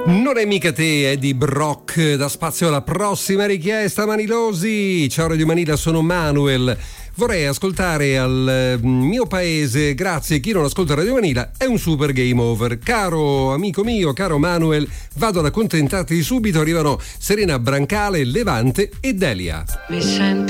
Non è mica te, Eddie Brock. Da spazio alla prossima richiesta, Manilosi. Ciao Radio Manila, sono Manuel. Vorrei ascoltare al mio paese. Grazie, chi non ascolta Radio Manila è un super game over. Caro amico mio, caro Manuel, vado ad accontentarti subito. Arrivano Serena Brancale, Levante e Delia.